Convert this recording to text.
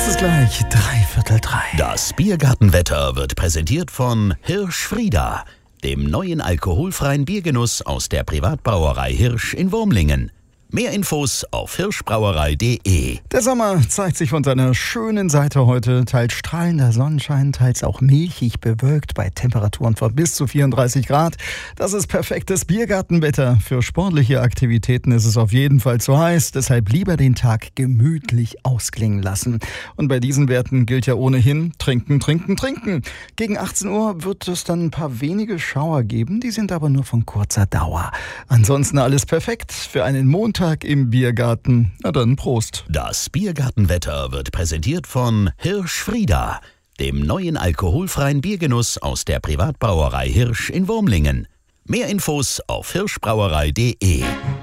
Es ist gleich 2:45. Das Biergartenwetter wird präsentiert von Hirsch Frieda, dem neuen alkoholfreien Biergenuss aus der Privatbrauerei Hirsch in Wurmlingen. Mehr Infos auf hirschbrauerei.de. Der Sommer zeigt sich von seiner schönen Seite heute. Teils strahlender Sonnenschein, teils auch milchig bewölkt bei Temperaturen von bis zu 34 Grad. Das ist perfektes Biergartenwetter. Für sportliche Aktivitäten ist es auf jeden Fall zu heiß. Deshalb lieber den Tag gemütlich ausklingen lassen. Und bei diesen Werten gilt ja ohnehin trinken, trinken, trinken. Gegen 18 Uhr wird es dann ein paar wenige Schauer geben. Die sind aber nur von kurzer Dauer. Ansonsten alles perfekt für einen Montag im Biergarten. Na dann, Prost. Das Biergartenwetter wird präsentiert von Hirsch Frieda, dem neuen alkoholfreien Biergenuss aus der Privatbrauerei Hirsch in Wurmlingen. Mehr Infos auf hirschbrauerei.de.